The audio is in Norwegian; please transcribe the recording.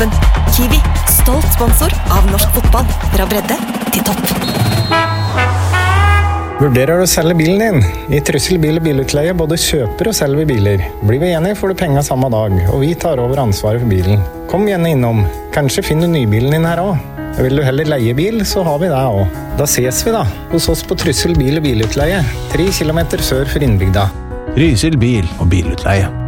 toppen. Kiwi, stolt sponsor av norsk fotball. Fra bredde til topp. Vurderer du å selge bilen din? I Trysil bil- og bilutleie både kjøper og selger biler. Blir vi enige får du penger samme dag, og vi tar over ansvaret for bilen. Kom gjerne innom. Kanskje finner du nybilen din her også. Vil du heller leie bil, så har vi det også. Da ses vi da, hos oss på Trysil bil- og bilutleie, 3 kilometer sør for innbygda. Trysil bil- og bilutleie.